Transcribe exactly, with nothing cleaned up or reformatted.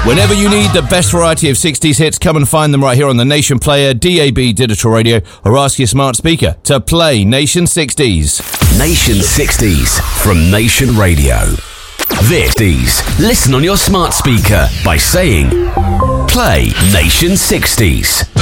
Whenever you need the best variety of sixties hits, come and find them right here on the Nation Player, D A B Digital Radio, or ask your smart speaker to play Nation sixties. Nation sixties from Nation Radio. This is listen on your smart speaker by saying, play Nation sixties.